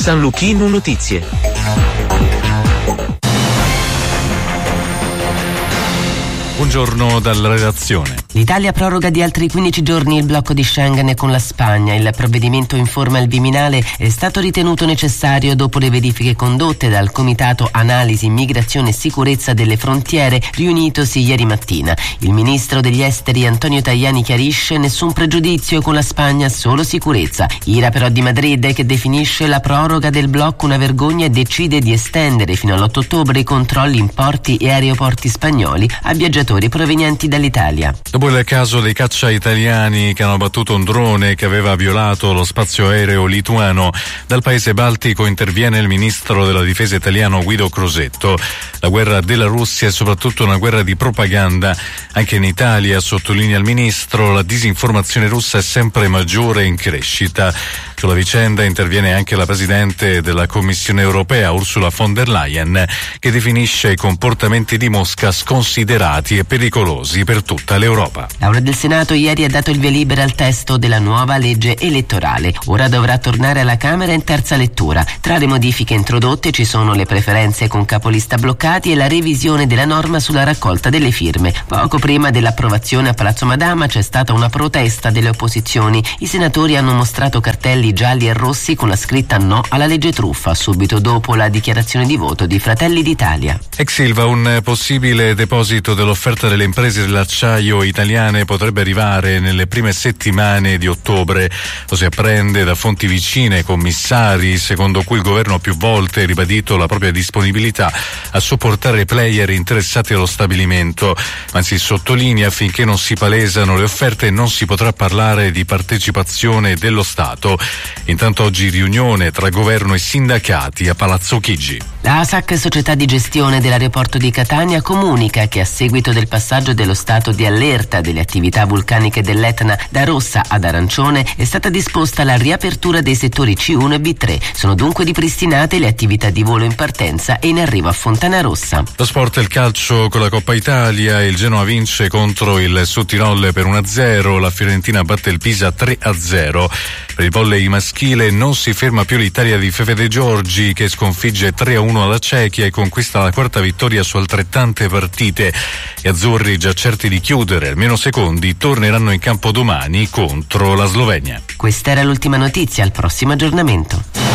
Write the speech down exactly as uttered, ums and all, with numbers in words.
San Luchino Notizie. Buongiorno dalla redazione. L'Italia proroga di altri quindici giorni il blocco di Schengen con la Spagna. Il provvedimento, informa il Viminale, è stato ritenuto necessario dopo le verifiche condotte dal Comitato Analisi, Migrazione e Sicurezza delle Frontiere, riunitosi ieri mattina. Il ministro degli Esteri Antonio Tajani chiarisce: nessun pregiudizio con la Spagna, solo sicurezza. Ira però di Madrid, che definisce la proroga del blocco una vergogna e decide di estendere fino all'otto ottobre i controlli in porti e aeroporti spagnoli a viaggiatori provenienti dall'Italia. Dopo il caso dei caccia italiani che hanno abbattuto un drone che aveva violato lo spazio aereo lituano, dal paese baltico interviene il ministro della difesa italiano Guido Crosetto. La guerra della Russia è soprattutto una guerra di propaganda. Anche in Italia, sottolinea il ministro, la disinformazione russa è sempre maggiore e in crescita. Sulla vicenda interviene anche la presidente della Commissione europea, Ursula von der Leyen, che definisce i comportamenti di Mosca sconsiderati e pericolosi per tutta l'Europa. L'Aula del Senato ieri ha dato il via libera al testo della nuova legge elettorale. Ora dovrà tornare alla Camera in terza lettura. Tra le modifiche introdotte ci sono le preferenze con capolista bloccati e la revisione della norma sulla raccolta delle firme. Poco prima dell'approvazione a Palazzo Madama c'è stata una protesta delle opposizioni. I senatori hanno mostrato cartelli gialli e rossi con la scritta no alla legge truffa, subito dopo la dichiarazione di voto di Fratelli d'Italia. Ex Ilva, un possibile deposito dell'offerta delle imprese dell'acciaio italiane potrebbe arrivare nelle prime settimane di ottobre. Lo si apprende da fonti vicine, commissari, secondo cui il governo ha più volte ribadito la propria disponibilità a supportare i player interessati allo stabilimento, ma si sottolinea: finché non si palesano le offerte non si potrà parlare di partecipazione dello Stato. Intanto oggi riunione tra governo e sindacati a Palazzo Chigi. La A S A C, società di gestione dell'aeroporto di Catania, comunica che a seguito del passaggio dello stato di allerta delle attività vulcaniche dell'Etna da rossa ad arancione è stata disposta la riapertura dei settori C uno e B tre. Sono dunque ripristinate le attività di volo in partenza e in arrivo a Fontanarossa. Lo sport e il calcio con la Coppa Italia. Il Genoa vince contro il Sottirol per uno a zero, la Fiorentina batte il Pisa tre a zero. Per il volley maschile non si ferma più l'Italia di Fefe De Giorgi, che sconfigge tre a uno la Cechia e conquista la quarta vittoria su altrettante partite. Gli azzurri, già certi di chiudere almeno secondi, torneranno in campo domani contro la Slovenia. Questa era l'ultima notizia, al prossimo aggiornamento.